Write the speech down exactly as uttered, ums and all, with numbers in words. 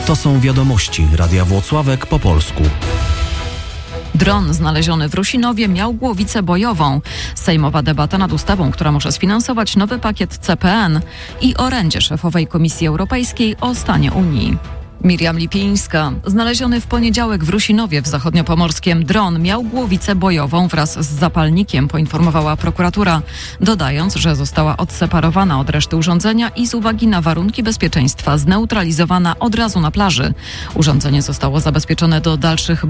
To są wiadomości Radia Włocławek po polsku. Dron znaleziony w Rusinowie miał głowicę bojową. Sejmowa debata nad ustawą, która może sfinansować nowy pakiet C P N i orędzie szefowej Komisji Europejskiej o stanie Unii. Miriam Lipińska. Znaleziony w poniedziałek w Rusinowie w zachodniopomorskiem dron miał głowicę bojową wraz z zapalnikiem, poinformowała prokuratura, dodając, że została odseparowana od reszty urządzenia i z uwagi na warunki bezpieczeństwa zneutralizowana od razu na plaży. Urządzenie zostało zabezpieczone do dalszych